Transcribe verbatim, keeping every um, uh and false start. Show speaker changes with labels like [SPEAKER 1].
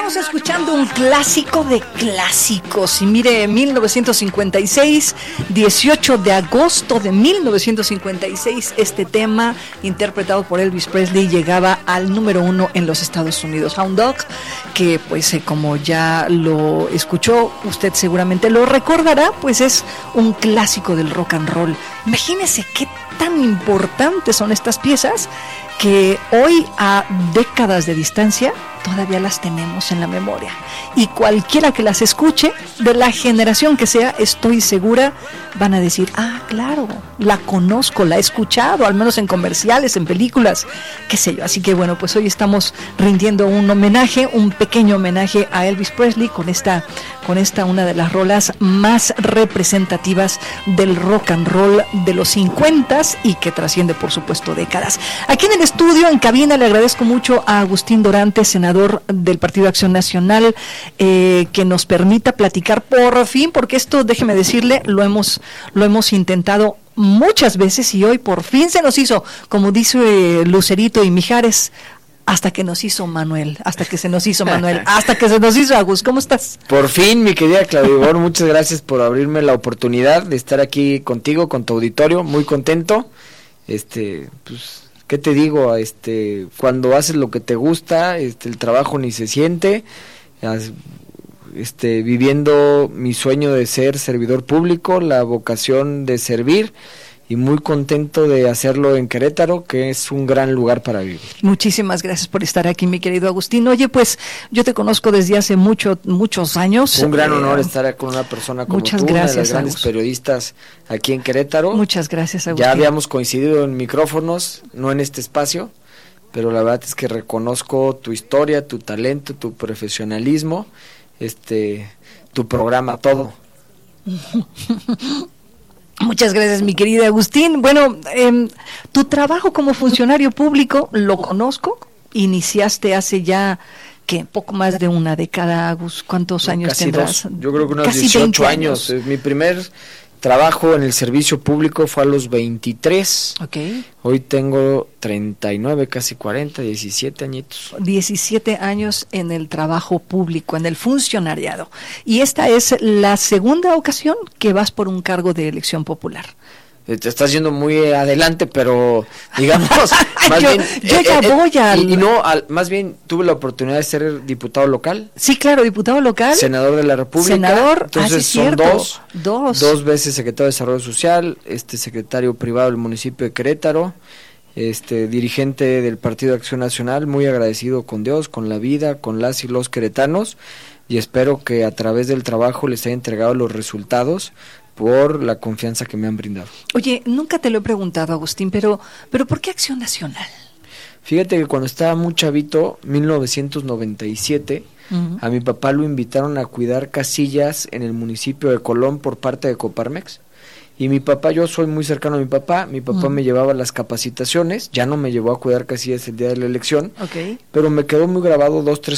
[SPEAKER 1] Estamos escuchando un clásico de clásicos. Y mire, mil novecientos cincuenta y seis, dieciocho de agosto de mil novecientos cincuenta y seis, este tema, interpretado por Elvis Presley, llegaba al número uno en los Estados Unidos. Hound Dog, que pues eh, como ya lo escuchó, usted seguramente lo recordará, pues es un clásico del rock and roll. Imagínese qué tan importantes son estas piezas que hoy, a décadas de distancia, todavía las tenemos en la memoria. Y cualquiera que las escuche, de la generación que sea, estoy segura, van a decir, ah, claro, la conozco, la he escuchado, al menos en comerciales, en películas, qué sé yo. Así que bueno, pues hoy estamos rindiendo un homenaje, un pequeño homenaje a Elvis Presley con esta, con esta una de las rolas más representativas del rock and roll de los cincuentas y que trasciende, por supuesto, décadas. Aquí en el estudio, en cabina, le agradezco mucho a Agustín Dorante, senador del Partido Acción Nacional, eh, que nos permita platicar por fin, porque esto, déjeme decirle, lo hemos, lo hemos intentado muchas veces y hoy por fin se nos hizo, como dice Lucerito y Mijares, hasta que nos hizo Manuel, hasta que se nos hizo Manuel, hasta que se nos hizo Agus. ¿Cómo estás?
[SPEAKER 2] Por fin, mi querida Claudia Ibor, muchas gracias por abrirme la oportunidad de estar aquí contigo, con tu auditorio, muy contento. Este, pues, ¿qué te digo? Este, cuando haces lo que te gusta, este, el trabajo ni se siente, este, viviendo mi sueño de ser servidor público, la vocación de servir, y muy contento de hacerlo en Querétaro, que es un gran lugar para vivir.
[SPEAKER 1] Muchísimas gracias por estar aquí, mi querido Agustín. Oye, pues yo te conozco desde hace mucho, muchos años.
[SPEAKER 2] Un gran
[SPEAKER 1] eh,
[SPEAKER 2] honor estar con una persona como
[SPEAKER 1] muchas
[SPEAKER 2] tú,
[SPEAKER 1] gracias,
[SPEAKER 2] una de las grandes
[SPEAKER 1] Agus.
[SPEAKER 2] periodistas aquí en Querétaro.
[SPEAKER 1] Muchas gracias, Agustín.
[SPEAKER 2] Ya habíamos coincidido en micrófonos, no en este espacio, pero la verdad es que reconozco tu historia, tu talento, tu profesionalismo, este, tu programa, todo.
[SPEAKER 1] Muchas gracias, mi querida Agustín. Bueno, eh, tu trabajo como funcionario público lo conozco. Iniciaste hace ya, ¿qué? Poco más de una década, Agus. ¿Cuántos
[SPEAKER 2] No,
[SPEAKER 1] años
[SPEAKER 2] casi
[SPEAKER 1] tendrás?
[SPEAKER 2] Dos, yo creo que unos
[SPEAKER 1] Casi
[SPEAKER 2] dieciocho
[SPEAKER 1] veinte
[SPEAKER 2] años. años. Mi primer trabajo en el servicio público fue a los veintitrés.
[SPEAKER 1] Okay.
[SPEAKER 2] Hoy tengo treinta y nueve, casi cuarenta, diecisiete añitos.
[SPEAKER 1] diecisiete años en el trabajo público, en el funcionariado. Y esta es la segunda ocasión que vas por un cargo de elección popular.
[SPEAKER 2] Te estás yendo muy adelante, pero digamos, más
[SPEAKER 1] yo,
[SPEAKER 2] bien...
[SPEAKER 1] Yo
[SPEAKER 2] eh,
[SPEAKER 1] ya
[SPEAKER 2] eh,
[SPEAKER 1] voy al...
[SPEAKER 2] Y, y no, al, más bien tuve la oportunidad de ser diputado local.
[SPEAKER 1] Sí, claro, diputado local.
[SPEAKER 2] Senador de la República.
[SPEAKER 1] Senador,
[SPEAKER 2] entonces
[SPEAKER 1] ah, sí,
[SPEAKER 2] son
[SPEAKER 1] cierto.
[SPEAKER 2] dos.
[SPEAKER 1] Dos.
[SPEAKER 2] Dos veces secretario de Desarrollo Social, este secretario privado del municipio de Querétaro, este dirigente del Partido de Acción Nacional, muy agradecido con Dios, con la vida, con las y los queretanos, y espero que a través del trabajo les haya entregado los resultados por la confianza que me han brindado.
[SPEAKER 1] Oye, nunca te lo he preguntado, Agustín, pero, pero ¿por qué Acción Nacional?
[SPEAKER 2] Fíjate que cuando estaba muy chavito, mil novecientos noventa y siete, uh-huh. a mi papá lo invitaron a cuidar casillas en el municipio de Colón por parte de Coparmex. Y mi papá, yo soy muy cercano a mi papá, mi papá uh-huh. me llevaba las capacitaciones, ya no me llevó a cuidar casillas el día de la elección,
[SPEAKER 1] okay.
[SPEAKER 2] pero me quedó muy grabado dos, tres